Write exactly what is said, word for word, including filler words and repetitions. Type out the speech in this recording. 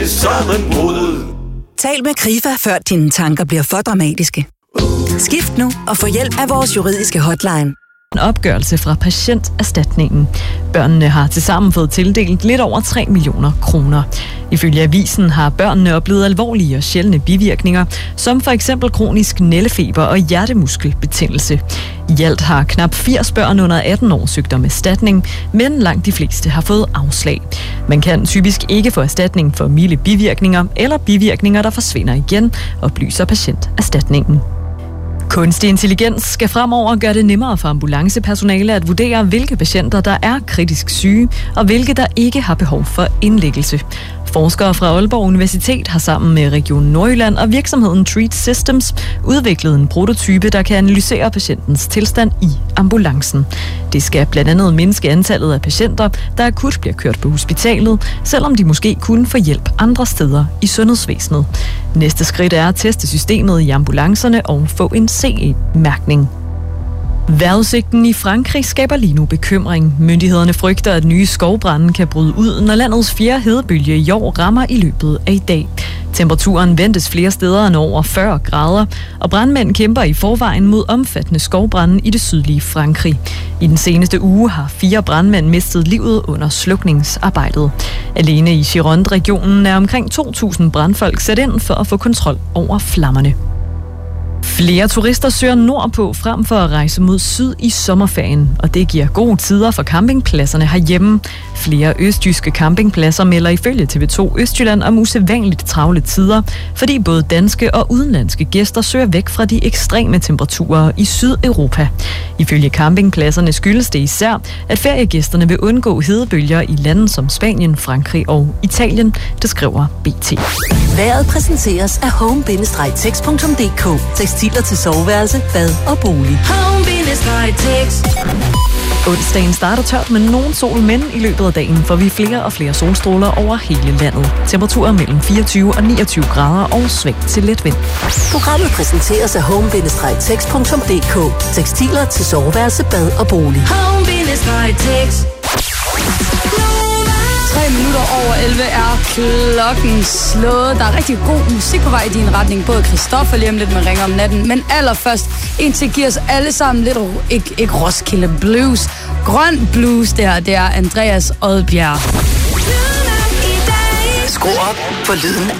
det sammenbrud. Tal med Krifa, før dine tanker bliver for dramatiske. Skift nu og få hjælp af vores juridiske hotline. En opgørelse fra patienterstatningen. Børnene har tilsammen fået tildelt lidt over tre millioner kroner. Ifølge avisen har børnene oplevet alvorlige og sjældne bivirkninger, som for eksempel kronisk nældefeber og hjertemuskelbetændelse. I alt har knap firs børn under atten år søgt om erstatning, men langt de fleste har fået afslag. Man kan typisk ikke få erstatning for milde bivirkninger eller bivirkninger, der forsvinder igen, oplyser patienterstatningen. Kunstig intelligens skal fremover gøre det nemmere for ambulancepersonale at vurdere, hvilke patienter, der er kritisk syge, og hvilke, der ikke har behov for indlæggelse. Forskere fra Aalborg Universitet har sammen med Region Nordjylland og virksomheden Treat Systems udviklet en prototype, der kan analysere patientens tilstand i ambulancen. Det skal blandt andet mindske antallet af patienter, der akut bliver kørt på hospitalet, selvom de måske kunne få hjælp andre steder i sundhedsvæsenet. Næste skridt er at teste systemet i ambulancerne og få en C E-mærkning. Vejrudsigten i Frankrig skaber lige nu bekymring. Myndighederne frygter, at nye skovbrande kan bryde ud, når landets fjerde hedebølge i år rammer i løbet af i dag. Temperaturen ventes flere steder end over fyrre grader, og brandmænd kæmper i forvejen mod omfattende skovbrande i det sydlige Frankrig. I den seneste uge har fire brandmænd mistet livet under slukningsarbejdet. Alene i Gironde-regionen er omkring to tusind brandfolk sat ind for at få kontrol over flammerne. Flere turister søger nordpå frem for at rejse mod syd i sommerferien, og det giver gode tider for campingpladserne herhjemme. Flere østjyske campingpladser melder ifølge T V to Østjylland om usædvanligt travle tider, fordi både danske og udenlandske gæster søger væk fra de ekstreme temperaturer i Sydeuropa. Ifølge campingpladserne skyldes det især, at feriegæsterne vil undgå hedebølger i lande som Spanien, Frankrig og Italien, det skriver B T. Vejret præsenteres af home bindestreg text punktum d k. Tekstiler til soveværelse, bad og bolig. home bindestreg text. Onsdagen starter tørt med nogen sol, men i løbet af dagen får vi flere og flere solstråler over hele landet. Temperaturer mellem fireogtyve og niogtyve grader og sving til let vind. Programmet præsenteres af home bindestreg text punktum d k. Tekstiler til soveværelse, bad og bolig. home bindestreg text. tre minutter over elleve er klokken slået. Der er rigtig god musik på vej i din retning. Både Christoffer lige om lidt med Ringer om natten. Men allerførst en til giver os alle sammen lidt, ikke, ikke Roskilde Blues. Grøn blues der, det er Andreas Odbjerg. Skru op for lyden